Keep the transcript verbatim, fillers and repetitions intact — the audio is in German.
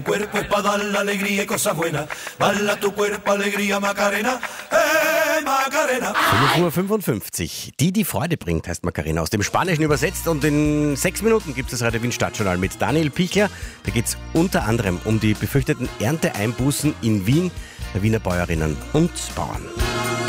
cuerpo es para dar la alegría y cosas buenas. Bala tu cuerpo, alegría, Macarena, eh, Macarena. fünf Uhr fünfundfünfzig. Die, die Freude bringt, heißt Macarena, aus dem Spanischen übersetzt. Und in sechs Minuten gibt es das Radio Wien Stadtjournal mit Daniel Pichler. Da geht es unter anderem um die befürchteten Ernteeinbußen in Wien der Wiener Bäuerinnen und Bauern.